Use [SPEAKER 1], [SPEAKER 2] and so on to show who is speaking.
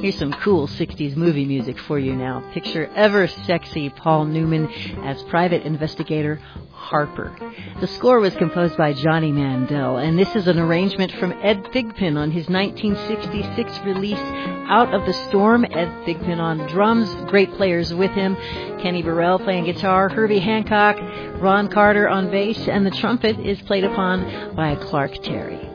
[SPEAKER 1] Here's some cool 60s movie music for you now. Picture ever sexy Paul Newman as private investigator Harper. The score was composed by Johnny Mandel, and this is an arrangement from Ed Thigpen on his 1966 release Out of the Storm. Ed Thigpen on drums, great players with him. Kenny Burrell playing guitar, Herbie Hancock, Ron Carter on bass, and the trumpet is played upon by Clark Terry.